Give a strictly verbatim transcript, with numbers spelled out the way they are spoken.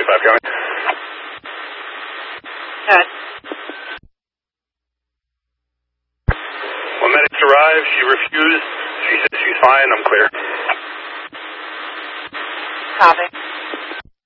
twenty-five coming. Good. When medics arrived, she refused. She said she's fine, I'm clear. Copy.